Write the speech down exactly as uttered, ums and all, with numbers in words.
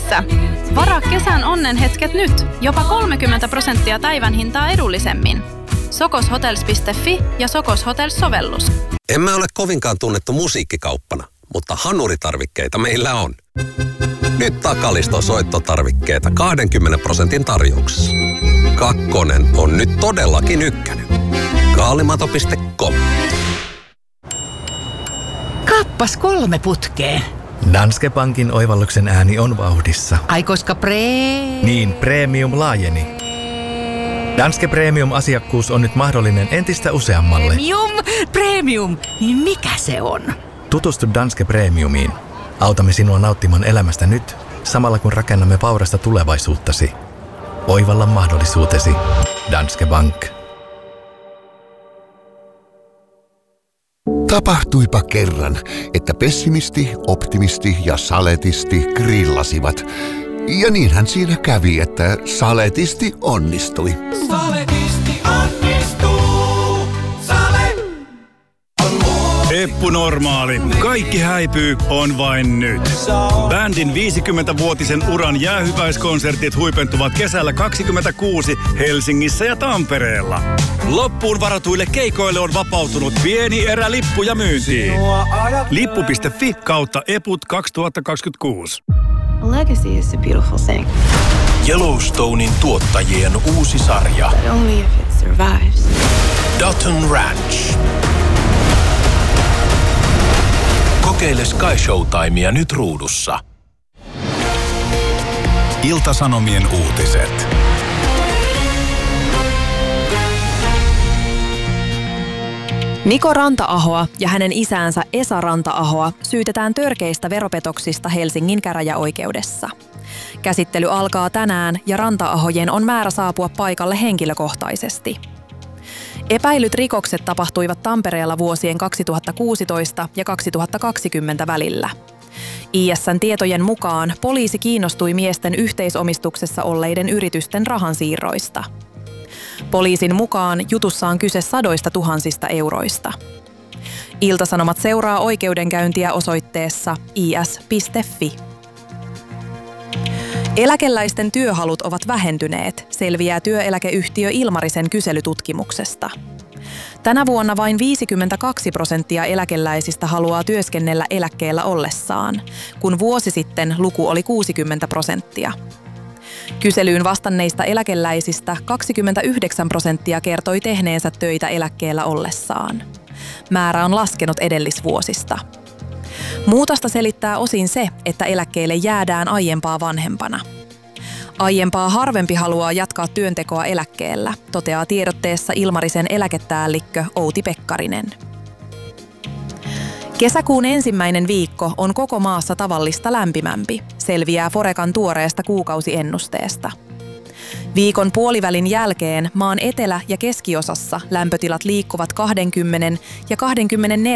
Helsingissä. Varaa kesän onnenhetket nyt, jopa kolmekymmentä prosenttia päivän hintaa edullisemmin. sokoshotels piste fi ja Sokos Hotels-sovellus. Emme ole kovinkaan tunnettu musiikkikauppana, mutta hanuritarvikkeita meillä on. Nyt Takaliston soittotarvikkeita kaksikymmentä prosentin tarjouksessa. Kakkonen on nyt todellakin ykkönen. Kaalimato piste com. Kappas kolme putkeen. Danske Bankin oivalluksen ääni on vauhdissa. Ai koska pre... Niin, premium laajeni. Danske Premium-asiakkuus on nyt mahdollinen entistä useammalle. Premium, premium, niin mikä se on? Tutustu Danske Premiumiin. Autamme sinua nauttimaan elämästä nyt, samalla kun rakennamme vaurasta tulevaisuuttasi. Oivalla mahdollisuutesi. Danske Bank. Tapahtuipa kerran, että pessimisti, optimisti ja saletisti grillasivat. Ja niinhän siinä kävi, että saletisti onnistui. Saletisti onnistuu. Sale Eppu Normaali. Kaikki häipyy on vain nyt. Bändin viisikymmenvuotisen uran jäähyväiskonsertit huipentuvat kesällä kaksikymmentäkuusi Helsingissä ja Tampereella. Loppuun varatuille keikoille on vapautunut pieni erä lippuja myyntiin. Lippu piste fi kautta eput kaksituhattakaksikymmentäkuusi. A legacy is a beautiful thing. Yellowstonein tuottajien uusi sarja. But only if it survives. Dutton Ranch. Kokeile Sky Showtimea nyt ruudussa. Ilta-Sanomien uutiset. Niko Ranta-ahoa ja hänen isäänsä Esa Ranta-ahoa syytetään törkeistä veropetoksista Helsingin käräjäoikeudessa. Käsittely alkaa tänään ja Ranta-ahojen on määrä saapua paikalle henkilökohtaisesti. Epäilyt rikokset tapahtuivat Tampereella vuosien kaksituhattakuusitoista ja kaksituhattakaksikymmentä välillä. I S:n tietojen mukaan poliisi kiinnostui miesten yhteisomistuksessa olleiden yritysten rahansiirroista. Poliisin mukaan jutussa on kyse sadoista tuhansista euroista. Ilta-Sanomat seuraa oikeudenkäyntiä osoitteessa i s piste fi. Eläkeläisten työhalut ovat vähentyneet, selviää työeläkeyhtiö Ilmarisen kyselytutkimuksesta. Tänä vuonna vain viisikymmentäkaksi prosenttia eläkeläisistä haluaa työskennellä eläkkeellä ollessaan, kun vuosi sitten luku oli kuusikymmentä prosenttia. Kyselyyn vastanneista eläkeläisistä kaksikymmentäyhdeksän prosenttia kertoi tehneensä töitä eläkkeellä ollessaan. Määrä on laskenut edellisvuosista. Muutosta selittää osin se, että eläkkeelle jäädään aiempaa vanhempana. Aiempaa harvempi haluaa jatkaa työntekoa eläkkeellä, toteaa tiedotteessa Ilmarisen eläkepäällikkö Outi Pekkarinen. Kesäkuun ensimmäinen viikko on koko maassa tavallista lämpimämpi, selviää Forecan tuoreesta kuukausiennusteesta. Viikon puolivälin jälkeen maan etelä- ja keskiosassa lämpötilat liikkuvat kaksikymmentä ja kaksikymmentäneljä